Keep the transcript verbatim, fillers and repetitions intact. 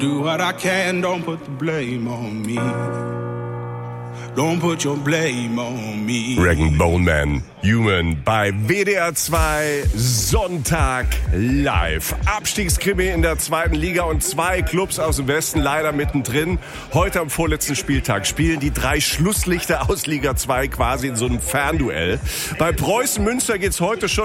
Do what I can, don't put the blame on me. Don't put your blame on me. Rag and Bone Man, Human bei W D R zwei Sonntag live. Abstiegskrimi in der zweiten Liga und zwei Clubs aus dem Westen leider mittendrin. Heute am vorletzten Spieltag spielen die drei Schlusslichter aus Liga zwei quasi in so einem Fernduell. Bei Preußen Münster geht's heute schon